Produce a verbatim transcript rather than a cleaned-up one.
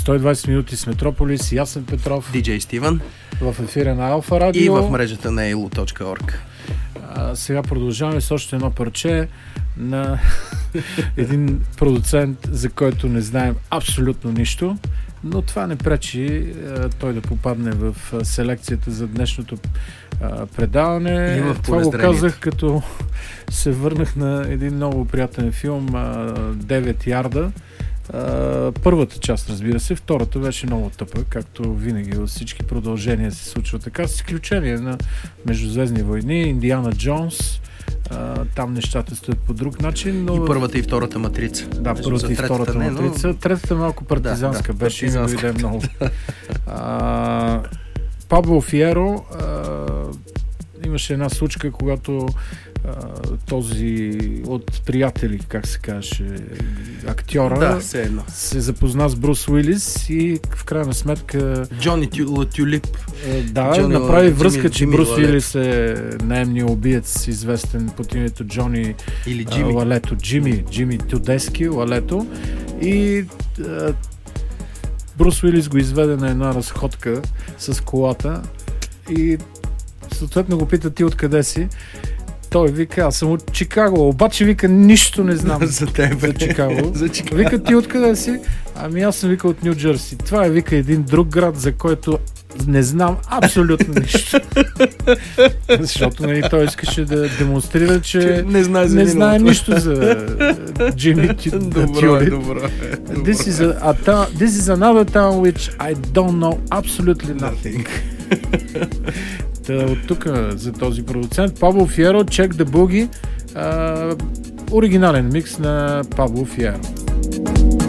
сто и двайсет минути с Метрополис, Ясен Петров, диджей Стивън в ефира на Алфа Радио и в мрежата на ей ел ю точка орг. А, сега продължаваме с още едно парче на един продуцент, за който не знаем абсолютно нищо, но това не пречи а, той да попадне в а, селекцията за днешното а, предаване. Това го казах, като се върнах на един много приятен филм а, девет ярда. Uh, първата част, разбира се, втората беше много тъпа, както винаги във всички продължения се случва така, с изключение на Междузвездни войни, Индиана Джонс, uh, там нещата стоят по друг начин, но... И първата и втората матрица. Да, първата и втората не, матрица. Но... Третата малко партизанска да, да, беше, и дойде много. uh, Пабло Фиеро uh, имаше една случка, когато Uh, този от приятели, как се каже, актьора, да, се, се запозна с Брус Уилис и в крайна сметка Джони Тю, Тюлип uh, да, Джони направи Л... връзка, Джими, че Джими Брус Лалето. Уилис е наемният убиец, известен под името Джони или Джими uh, Лалето, Джими, Джими Тюдески Лалето, и uh, Брус Уилис го изведе на една разходка с колата и съответно го пита: ти откъде си? Той вика: аз съм от Чикаго, обаче вика нищо не знам за тебе. За Чикаго. За Чикаго. Вика: ти откъде си? Ами аз съм, вика, от Ню Джерси. Това е, вика, един друг град, за който не знам абсолютно нищо. Защото, нали, той искаше да демонстрира, че, че не знае, не знае нищо за Джими Тюлип. Добро е, добро е. This is, a, a town, this is another town which I don't know absolutely nothing. Та, от тук за този продуцент Пабло Фиеро, Check the Boogie, а, оригинален микс на Пабло Фиеро.